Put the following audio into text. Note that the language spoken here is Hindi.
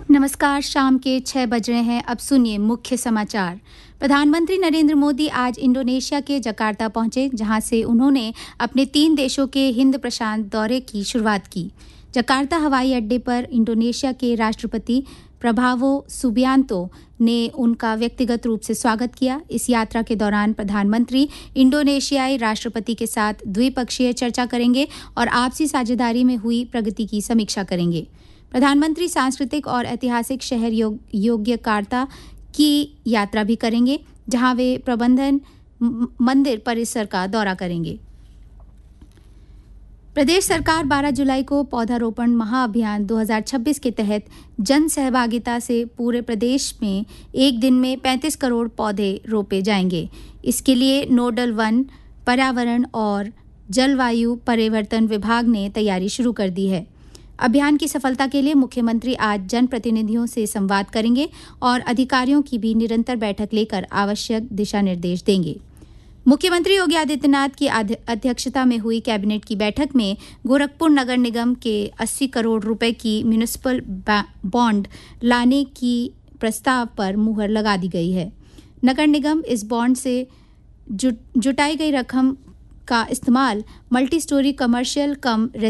नमस्कार, शाम के 6 बज रहे हैं। अब सुनिए मुख्य समाचार। प्रधानमंत्री नरेंद्र मोदी आज इंडोनेशिया के जकार्ता पहुंचे, जहां से उन्होंने अपने 3 देशों के हिंद प्रशांत दौरे की शुरुआत की। जकार्ता हवाई अड्डे पर इंडोनेशिया के राष्ट्रपति प्रभावो सुबियांतो ने उनका व्यक्तिगत रूप से स्वागत किया। इस यात्रा के दौरान प्रधानमंत्री इंडोनेशियाई राष्ट्रपति के साथ द्विपक्षीय चर्चा करेंगे और आपसी साझेदारी में हुई प्रगति की समीक्षा करेंगे। प्रधानमंत्री सांस्कृतिक और ऐतिहासिक शहर योग्यकार्ता की यात्रा भी करेंगे, जहां वे प्रबंधन मंदिर परिसर का दौरा करेंगे। प्रदेश सरकार 12 जुलाई को पौधारोपण महाअभियान 2026 के तहत जन सहभागिता से पूरे प्रदेश में एक दिन में 35 करोड़ पौधे रोपे जाएंगे। इसके लिए नोडल वन, पर्यावरण और जलवायु परिवर्तन विभाग ने तैयारी शुरू कर दी है। अभियान की सफलता के लिए मुख्यमंत्री आज जनप्रतिनिधियों से संवाद करेंगे और अधिकारियों की भी निरंतर बैठक लेकर आवश्यक दिशा निर्देश देंगे। मुख्यमंत्री योगी आदित्यनाथ की अध्यक्षता में हुई कैबिनेट की बैठक में गोरखपुर नगर निगम के 80 करोड़ रुपए की म्युनिसिपल बॉन्ड लाने की प्रस्ताव पर मुहर लगा दी गई है। नगर निगम इस बॉन्ड से जुटाई गई रकम का इस्तेमाल मल्टी स्टोरी कमर्शियल कम